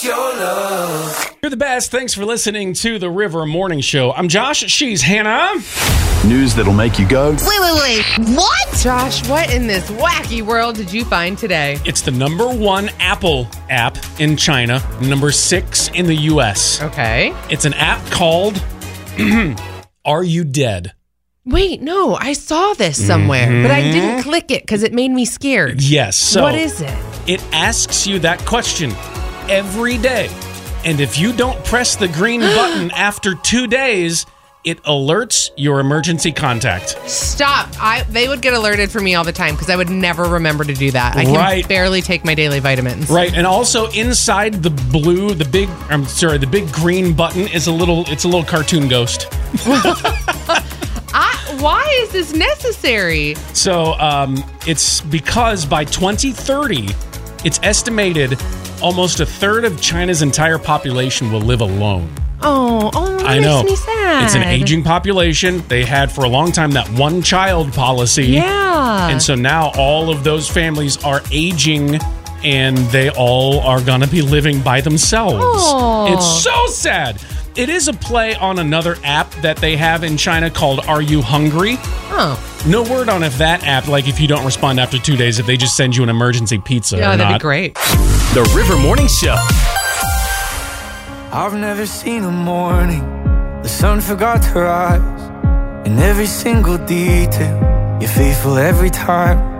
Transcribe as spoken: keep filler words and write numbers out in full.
your love. You're the best. Thanks for listening to the River Morning Show. I'm Josh. She's Hannah. News that'll make you go, Wait, wait, wait. What? Josh, what in this wacky world did you find today? It's the number one Apple app in China, number six in the U S. Okay. It's an app called Are You Dead? Wait, no, I saw this somewhere, Mm-hmm. but I didn't click it because it made me scared. Yes. So what is it? It asks you that question every day. And if you don't press the green button after two days, it alerts your emergency contact. Stop. I They would get alerted for me all the time because I would never remember to do that. I can Right. barely take my daily vitamins. Right, and also inside the blue, the big, I'm sorry, the big green button is a little, it's a little cartoon ghost. I, why is this necessary? So um, it's because by twenty thirty, it's estimated almost a third of China's entire population will live alone. Oh, oh, that I makes know. me sad. It's an aging population. They had for a long time that one child policy. Yeah. And so now all of those families are aging and they all are going to be living by themselves. Oh. It's so sad. It is a play on another app that they have in China called Are You Hungry? Oh. No word on if that app, like if you don't respond after two days, if they just send you an emergency pizza Yeah, or that'd not. be great. The River Morning Show. I've never seen a morning the sun forgot to rise. In every single detail, you're faithful every time.